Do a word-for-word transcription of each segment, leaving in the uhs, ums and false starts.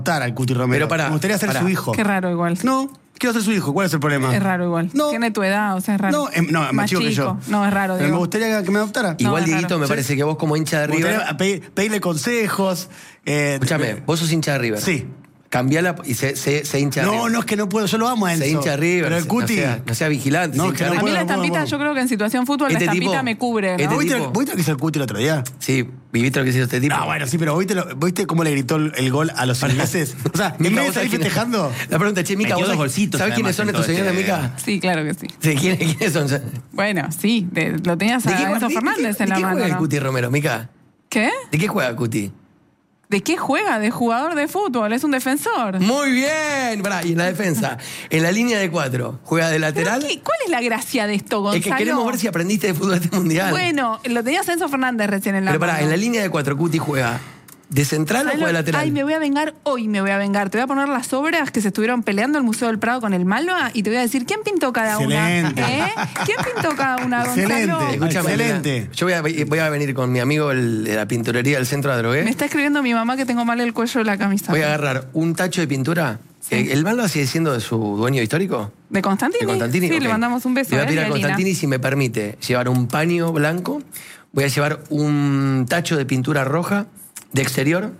adoptar al Cuti Romero. Pero pará, me gustaría ser pará. su hijo. Qué raro igual. No, quiero ser su hijo. ¿Cuál es el problema? Es raro igual. No. Tiene tu edad, o sea, es raro. No, em, no, es más chico que yo. No, es raro, Pero digo. me gustaría que me adoptara. Igual, es Dieguito, raro. me Sí. parece que vos como hincha de Me River... gustaría pedir- pedirle consejos. Eh, Escúchame, vos sos hincha de River. Sí. Cambiala y se, se, se hincha de No, River. no, es que no puedo. Yo lo amo a Enzo. Se hincha de River. Pero el Cuti... No sea, no sea vigilante. No, se que hincha no de A mí puedo, la no puedo, estampita, no puedo. yo creo que en situación fútbol Este la estampita tipo- me cubre, ¿no? este ¿Viste, tipo- lo, ¿Viste lo que hizo el Cuti el otro día? Sí, ¿viviste lo que hizo este tipo? No, bueno, sí, pero ¿viste, lo- ¿viste cómo le gritó el, el gol a los ingleses? O sea, en Mica, vez de ¿vos sabés salir quién es? festejando... La pregunta, che, Mica, Metió ¿vos dos sabés- bolsitos, ¿sabés quiénes son además, estos en todo señores, este- Mica? Sí, claro que sí. Sí, ¿quiénes, quiénes son? ¿De Bueno, sí, de- lo tenías a qué, Enzo de- Fernández de- en la ¿De qué mano, juega el ¿no? Cuti Romero, Mica? ¿Qué? ¿De qué juega Cuti? ¿De qué juega? De jugador de fútbol, es un defensor. Muy bien, pará, y en la defensa, en la línea de cuatro, ¿juega de ¿Pero lateral? qué- ¿Cuál es la gracia de esto, Gonzalo? Es que queremos ver si aprendiste de fútbol este mundial. Bueno, lo tenías a Enzo Fernández recién en la Pero pará, mano. en la línea de cuatro, Cuti juega de central o ¿Sabes juega de lo- lateral. Ay, me voy a vengar, hoy me voy a vengar. Te voy a poner las obras que se estuvieron peleando en el Museo del Prado con el Malva y te voy a decir quién pintó cada Excelente. una. ¿Eh? ¿Quién pintó cada una, Gonzalo? Excelente. Escúchame, Excelente. mira, yo voy a, voy a venir con mi amigo el, de la pinturería del centro de Adrogué. Me está escribiendo mi mamá que tengo mal el cuello de la camisa. Voy a agarrar un tacho de pintura. Sí. Eh, ¿El Malva sigue siendo de su dueño histórico? ¿De Constantini? ¿De Constantini? Sí, Ok. le mandamos un beso. Le voy a ¿eh? pedir a Y Lina. Constantini si me permite llevar un paño blanco. Voy a llevar un tacho de pintura roja de exterior.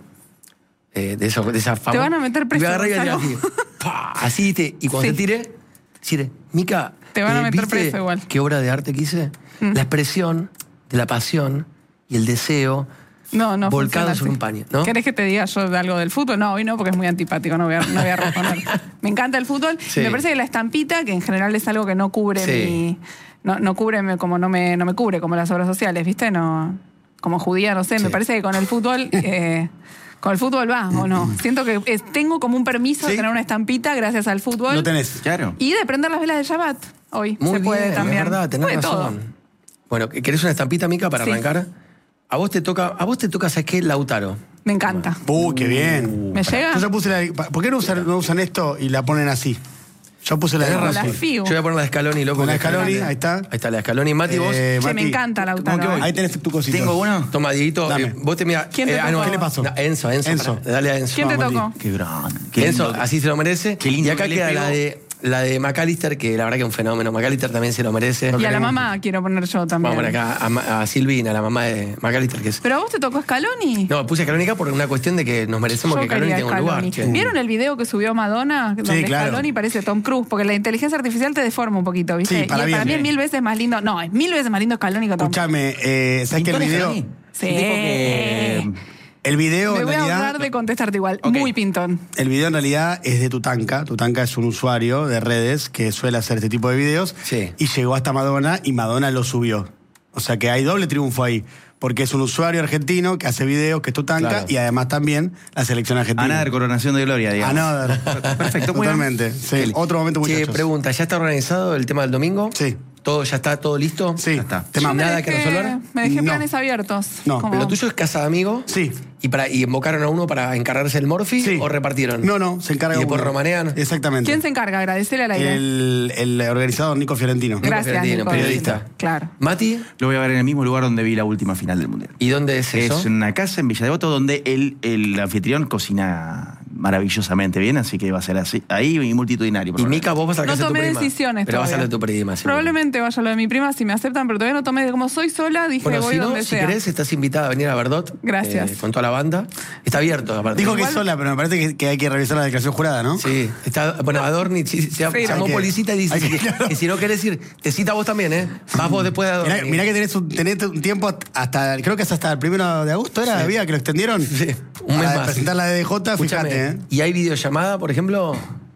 Eh, de, eso, de esa fama. Te van a meter preso, Y voy a agarrar y voy a Gonzalo. tirar así. ¡Pah! Así, ¿viste? Y cuando Sí. te tire, decirle, Mica, Te van a meter ¿viste preso igual. qué obra de arte que hice? Mm. La expresión de la pasión y el deseo No, no. volcado funciona sobre un así. paño, ¿no? ¿Querés que te diga yo de algo del fútbol? No, hoy no, porque es muy antipático, no voy a, no voy a responder. Me encanta el fútbol. Sí. Me parece que la estampita, que en general es algo que no cubre Sí. mi. No, no cubre me- como no me, no me cubre, como las obras sociales, ¿viste? No. Como judía, no sé. Sí. Me parece que con el fútbol. eh, con el fútbol va, ¿o no? Siento que es- tengo como un permiso de Sí. tener una estampita gracias al fútbol. Lo tenés. Claro. Y de prender las velas de Shabbat hoy. Muy se bien, puede también. es verdad, tenés Puede todo. razón. Bueno, ¿querés una estampita, Mica, para Sí. arrancar? A vos te toca, a vos te toca, ¿sabes qué? Lautaro. Me encanta. Uh, qué bien. ¿Me llega? Yo ya puse la... ¿Por qué no usan, no usan esto y la ponen así? Yo puse la Tenés guerra la azul. FIU. Yo voy a poner la de Scaloni, loco. Con la que Scaloni, grande. ahí está. Ahí está la de Scaloni. Mati, vos. Eh, Che, me Mati, encanta Lautaro. ¿cómo que voy? ¿eh? Ahí tenés tu cosito. ¿Tengo uno? Toma, Dieguito, Dame. eh, vos te mira. ¿Quién te tocó? no. ¿Qué le pasó? No, Enzo, Enzo. Enzo. pará, Dale a Enzo. ¿Quién te Vamos, tocó? Qué grande. Qué Enzo, lindo. así se lo merece. Qué lindo y acá que le queda pegó. la de, la de McAllister, que la verdad que es un fenómeno. McAllister también se lo merece. Y a la queremos. mamá quiero poner yo también. Vamos por acá a, Ma- a Silvina, la mamá de McAllister, que es. ¿Pero a vos te tocó Scaloni? No, puse Scaloni acá por una cuestión de que nos merecemos Yo que Scaloni quería tenga un lugar. Scaloni. che. ¿Vieron el video que subió Madonna? Donde claro. Scaloni parece Tom Cruise, porque la inteligencia artificial te deforma un poquito, ¿viste? Sí, para y para bien. mí es mil veces más lindo. No, es mil veces más lindo Scaloni que Tom Cruise. Escúchame, eh, ¿sabes qué el ¿Pintó video? Scaloni? Sí. Un tipo que- El video Me en voy a realidad... ahorrar de contestarte igual. Ok. Muy pintón. El video en realidad es de Tutanka. Tutanka es un usuario de redes que suele hacer este tipo de videos. Sí. Y llegó hasta Madonna y Madonna lo subió. O sea que hay doble triunfo ahí. Porque es un usuario argentino que hace videos, que es Tutanka, Claro. y además también la selección argentina. Another coronación de gloria, digamos. Another. Perfecto, muy bien. Totalmente. Sí. Otro momento, Che, muchachos. pregunta, ¿ya está organizado el tema del domingo? Sí. ¿Todo ya está todo listo? Sí. Ya está. Te Yo mando. me ¿Nada dejé- que resolver? Me dejé No. planes abiertos. No, Como- ¿Pero lo tuyo es casa de amigo? Sí. ¿Y, para, ¿Y invocaron a uno para encargarse del Morphy Sí. o repartieron? No, no, se encarga ¿Y después uno. romanean? Exactamente. ¿Quién se encarga? Agradecerle al aire. El, el organizador Nico Fiorentino. Nico Gracias, Fiorentino, Nico. periodista. Claro. ¿Mati? Lo voy a ver en el mismo lugar donde vi la última final del Mundial. ¿Y dónde es eso? Es una casa en Villa Devoto donde el, el anfitrión cocina maravillosamente bien, así que va a ser así. Ahí y multitudinario. por Y lo Mica, vos vas a la No casa de tu tomé prima. decisiones Pero vas a todavía. la de tu prima, seguro. Probablemente vaya a lo de mi prima si me aceptan, pero todavía no tomé. Como soy sola, dije Bueno, voy si no, donde si sea. querés, estás invitada a venir a Verdot. Gracias. eh, con toda la banda. Está abierto, aparte. Dijo que Igual- es sola, pero me parece que, que hay que revisar la declaración jurada, ¿no? Sí, está, bueno, Adorni sí, se Sí, llamó hay que- Policita y dice hay que- que, claro. que si no querés ir, te cita vos también, ¿eh? Vas vos después de Adorni. Mirá, mirá que tenés un, tenés un tiempo hasta, creo que es hasta el primero de agosto, ¿era? Sí. ¿Había que lo extendieron? Sí, un mes Para más. presentar la D D J, Escúchame, fíjate, ¿eh? ¿y hay videollamada, por ejemplo,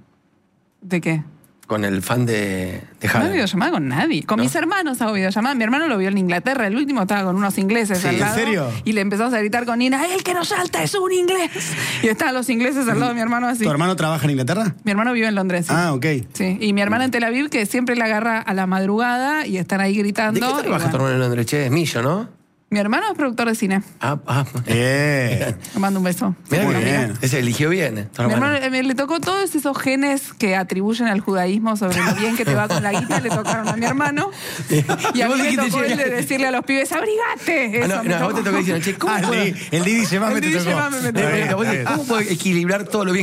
¿De qué? con el fan de, de No Haaland? hago videollamada con nadie. Con ¿No? mis hermanos hago videollamada. Mi hermano lo vio en Inglaterra. El último estaba con unos ingleses Sí, al ¿en lado. serio? Y le empezamos a gritar con Nina, ¡el que nos salta es un inglés! Y estaban los ingleses al lado de mi hermano así. ¿Tu hermano trabaja en Inglaterra? Mi hermano vive en Londres. Sí. Ah, ok. Sí. Y mi hermana en Tel Aviv, que siempre la agarra a la madrugada y están ahí gritando. ¿De qué y trabaja tu bueno. hermano en Londres? Che, es Millo, ¿no? Mi hermano es productor de cine. Ah, ah. Eh. Le mando un beso. Mirá Muy que bien. ese eligió bien. eh, tu Mi hermano. hermano eh, le tocó todos esos genes que atribuyen al judaísmo sobre lo bien que te va con la guita, le tocaron a mi hermano. Y a vos mí me dijiste, tocó el che, de decirle a los pibes, ¡abrigate! Ah, Eso no, me no, a vos te tocó. tocó diciendo, che, ¿cómo Ah, el puedo- di- el Didi Llévame El te Didi tocó. Llévame me tocó. Está bien, ¿Cómo está bien. puedo equilibrar todo lo bien